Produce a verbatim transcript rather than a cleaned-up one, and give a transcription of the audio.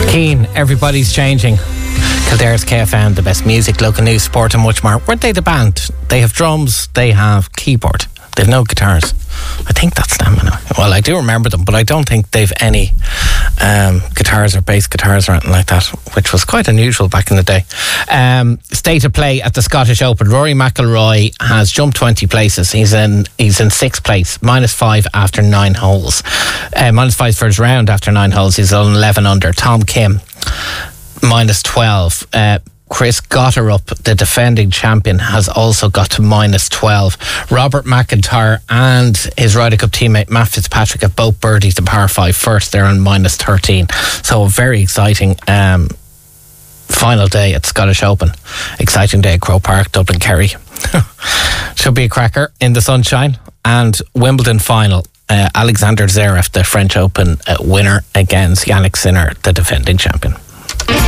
Keane, everybody's changing. Kildare's K F M, the best music, local news, sport and much more. Weren't they the band? They have drums, they have keyboard, they've no guitars. I think that's them. Well, I do remember them, but I don't think they've any um, guitars or bass guitars or anything like that, which was quite unusual back in the day. Um, state of play at the Scottish Open. Rory McIlroy has jumped twenty places. He's in he's in sixth place, minus five after nine holes. Uh, minus five for his round after nine holes. He's on eleven under. Tom Kim, minus twelve. Uh, Chris Gotterup, the defending champion, has also got to minus twelve. Robert McIntyre and his Ryder Cup teammate Matt Fitzpatrick have both birdied the par five first. They're on minus thirteen. So a very exciting um, final day at Scottish Open. Exciting day at Croke Park, Dublin, Kerry. Should be a cracker in the sunshine. And Wimbledon final. Uh, Alexander Zverev, the French Open uh, winner, against Yannick Sinner, the defending champion.